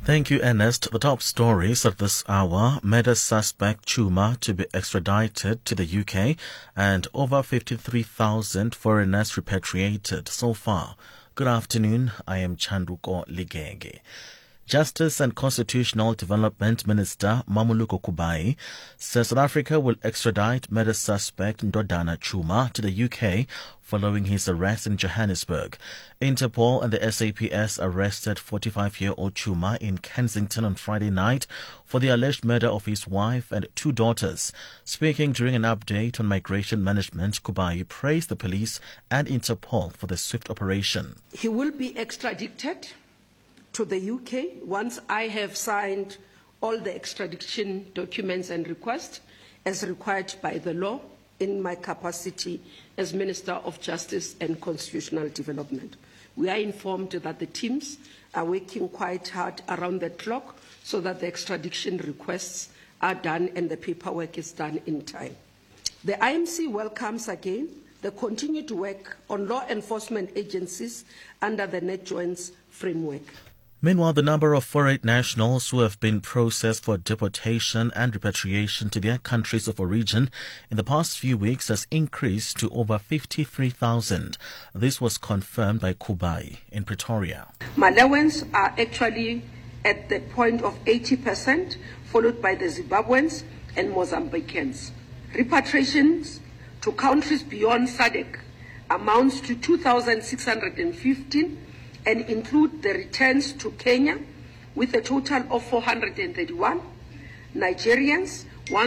Thank you, Ernest. The top stories at this hour: murder suspect Chuma to be extradited to the UK and over 53,000 foreigners repatriated so far. Good afternoon. I am Chanduko Ligenge. Justice and Constitutional Development Minister Mamuluko Kubai says South Africa will extradite murder suspect Ndodana Chuma to the UK following his arrest in Johannesburg. Interpol and the SAPS arrested 45-year-old Chuma in Kensington on Friday night for the alleged murder of his wife and two daughters. Speaking during an update on migration management, Kubai praised the police and Interpol for the swift operation. He will be extradited to the UK once I have signed all the extradition documents and requests as required by the law in my capacity as Minister of Justice and Constitutional Development. We are informed that the teams are working quite hard around the clock so that the extradition requests are done and the paperwork is done in time. The IMC welcomes again the continued work on law enforcement agencies under the NetJoins framework. Meanwhile, the number of foreign nationals who have been processed for deportation and repatriation to their countries of origin in the past few weeks has increased to over 53,000. This was confirmed by Kubai in Pretoria. Malawans are actually at the point of 80%, followed by the Zimbabweans and Mozambicans. Repatriations to countries beyond SADC amounts to 2,615 and include the returns to Kenya with a total of 431, Nigerians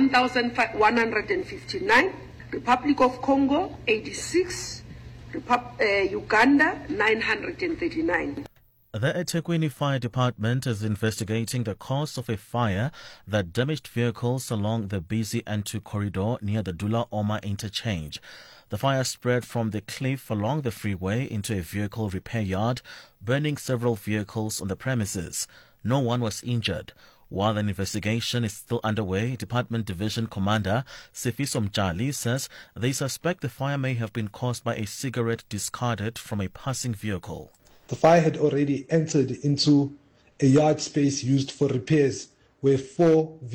1,159, Republic of Congo 86, Uganda 939. The eThekwini Fire Department is investigating the cause of a fire that damaged vehicles along the busy N2 corridor near the Dula Oma interchange. The fire spread from the cliff along the freeway into a vehicle repair yard, burning several vehicles on the premises. No one was injured. While an investigation is still underway, Department Division Commander Sifiso Mjali says they suspect the fire may have been caused by a cigarette discarded from a passing vehicle. The fire had already entered into a yard space used for repairs where 4